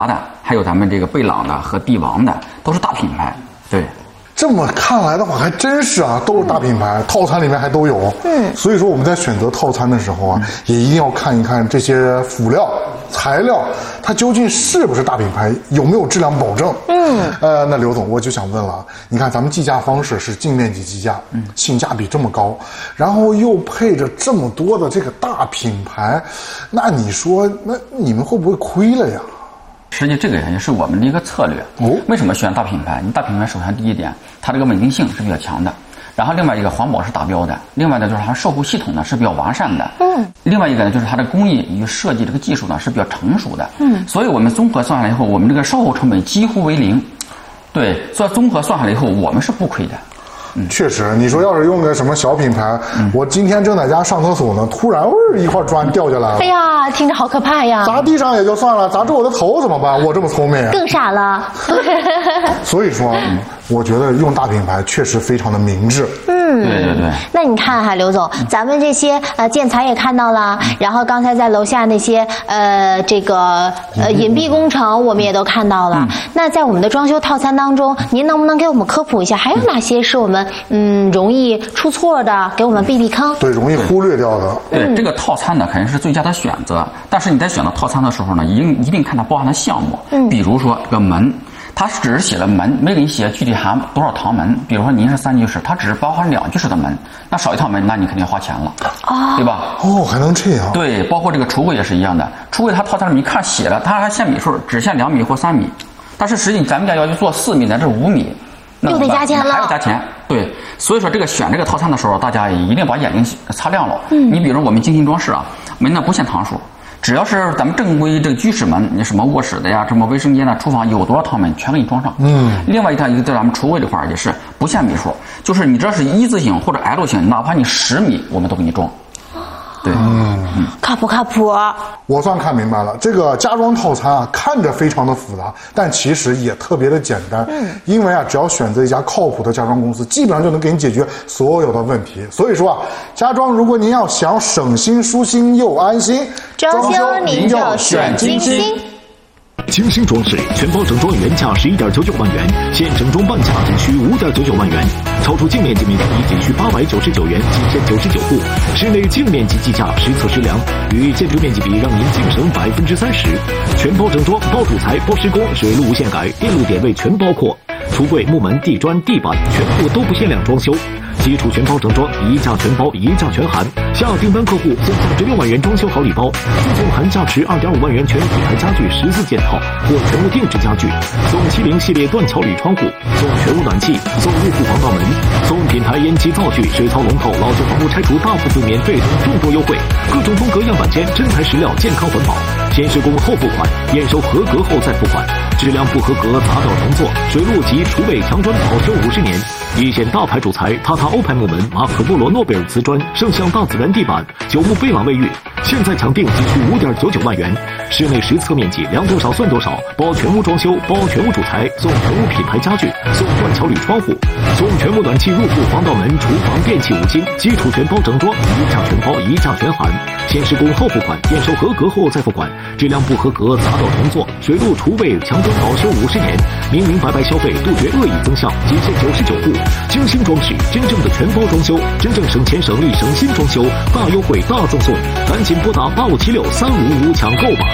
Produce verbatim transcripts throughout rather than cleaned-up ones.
的，还有咱们这个贝朗的和帝王的，都是大品牌。对。 这么看来的话，还真是啊，都是大品牌，套餐里面还都有。嗯，所以说我们在选择套餐的时候啊，也一定要看一看这些辅料、材料，它究竟是不是大品牌，有没有质量保证。嗯，呃，那刘总，我就想问了，你看咱们计价方式是净面积计价，嗯，性价比这么高，然后又配着这么多的这个大品牌，那你说，那你们会不会亏了呀？ 实际这个也是我们的一个策略。哦，为什么选大品牌？你大品牌首先第一点，它这个稳定性是比较强的，然后另外一个环保是达标的，另外呢就是它售后系统呢是比较完善的。嗯，另外一个呢就是它的工艺与设计这个技术呢是比较成熟的。嗯，所以我们综合算下来以后，我们这个售后成本几乎为零。对，所以综合算下来以后，我们是不亏的。 嗯，确实，你说要是用个什么小品牌，嗯、我今天正在家上厕所呢，突然味一块砖掉下来了， 哎呀，听着好可怕呀！ 砸地上也就算了，砸中我的头怎么办？我这么聪明， 更傻了。 所以说，嗯、我觉得用大品牌确实非常的明智。 嗯， 对对对。 那你看哈，刘总，咱们这些呃建材也看到了，然后刚才在楼下那些呃这个呃隐蔽工程我们也都看到了。嗯、那在我们的装修套餐当中，您能不能给我们科普一下，还有哪些是我们嗯容易出错的，给我们避避坑？ 对，容易忽略掉的。 对，嗯、这个套餐呢肯定是最佳的选择，但是你在选择套餐的时候呢，一定一定看它包含的项目。嗯，比如说这个门。它只是写了门，没给你写具体含多少堂门。比如说您是三居室，它只是包含两居室的门，那少一套门，那你肯定要花钱了，哦，对吧？ 哦，还能这样？ 对，包括这个橱柜也是一样的，橱柜它套餐里面一看写了，它还限米数，只限两米或三米，但是实际咱们家要去做四米乃至五米， 又得加钱了， 还要加钱。对，所以说这个选这个套餐的时候，大家一定把眼睛擦亮了。嗯，你比如我们精心装饰啊，门呢不限堂数。只要是咱们正规这个居室门，你什么卧室的呀，什么卫生间的、厨房有多少套门，全给你装上。嗯。另外一条，一个在咱们橱柜这块也是不限米数，就是你只要是一字形或者 L 型，哪怕你十米，我们都给你装。对，嗯， 靠谱靠谱。 我算看明白了，这个家装套餐啊，看着非常的复杂，但其实也特别的简单。嗯，因为啊，只要选择一家靠谱的家装公司，基本上就能给你解决所有的问题。所以说啊，家装如果您要想省心、舒心又安心， 装修您就选金星。 金星装饰全包整装原价十一点九九万元，现整装半价仅需五点九九万元，超出净面积面积仅需八百九十九元，仅限九十九户。室内净面积计价实测实量，与建筑面积比让您净省百分之三十。全包整装，包主材，包施工，水路无限改，电路点位全包括。橱柜、木门、地砖、地板全部都不限量装修。基础全包整装，一价全包，一价全含。下订单客户送价值六万元装修好礼包，附送含价值二点五万元全品牌家具十四件套或全屋定制家具，送七零系列断桥铝窗户，送全屋暖气，送入户防盗门，送品牌烟机灶具、水槽龙头，老旧房屋拆除大部分免费等众多优惠，各种风格样板间，真材实料，健康环保，先施工后付款，验收合格后再付款，质量不合格砸掉重做，水路及厨卫墙砖保修五十年。一线大牌主材，塔塔欧派木门、马可波罗诺贝尔瓷砖、圣象大自然地板、九牧贝朗卫浴，现在抢订仅需五点九九万元。室内实测面积量多少算多少，包全屋装修，包全屋主材，送全屋品牌家具，送断桥铝窗户，送全屋暖气、入户防盗门、厨房电器五金，基础全包整装，一价全包，一价全含。先施工后付款，验收合格后再付款，质量不合格砸掉重做，水路厨卫墙砖保修五十年，明明白白消费，杜绝恶意增项，仅限九十九户。精心装饰，真正的全包装修，真正省钱省力省心装修，大优惠大赠送，赶紧拨打八五七六三五五抢购吧！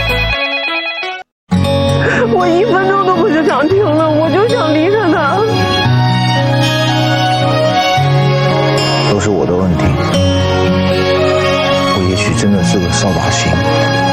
我一分钟都不是想听了，我就想离开他。 都是我的问题，我也许真的是个扫把星。